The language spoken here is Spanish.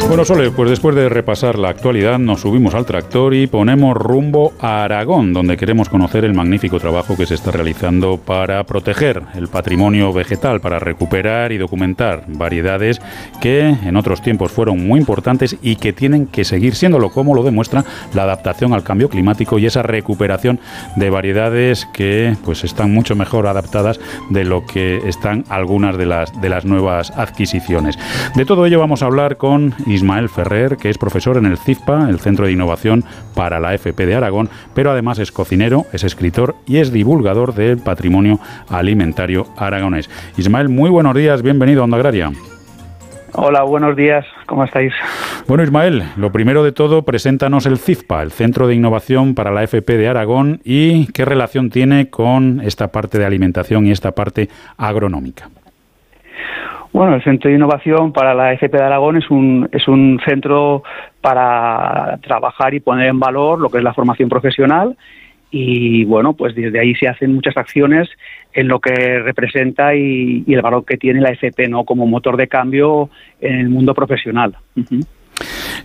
Bueno, Sole, pues después de repasar la actualidad nos subimos al tractor y ponemos rumbo a Aragón, donde queremos conocer el magnífico trabajo que se está realizando para proteger el patrimonio vegetal, para recuperar y documentar variedades que en otros tiempos fueron muy importantes y que tienen que seguir siéndolo, como lo demuestra la adaptación al cambio climático y esa recuperación de variedades que pues están mucho mejor adaptadas de lo que están algunas de las nuevas adquisiciones. De todo ello vamos a hablar con Ismael Ferrer, que es profesor en el CIFPA, el Centro de Innovación para la FP de Aragón, pero además es cocinero, es escritor y es divulgador del patrimonio alimentario aragonés. Ismael, muy buenos días, bienvenido a Onda Agraria. Hola, buenos días, ¿cómo estáis? Bueno, Ismael, lo primero de todo, preséntanos el CIFPA, el Centro de Innovación para la FP de Aragón, y qué relación tiene con esta parte de alimentación y esta parte agronómica. Bueno, el Centro de Innovación para la FP de Aragón es un centro para trabajar y poner en valor lo que es la formación profesional y, bueno, pues desde ahí se hacen muchas acciones en lo que representa y el valor que tiene la FP, ¿no?, como motor de cambio en el mundo profesional. Uh-huh.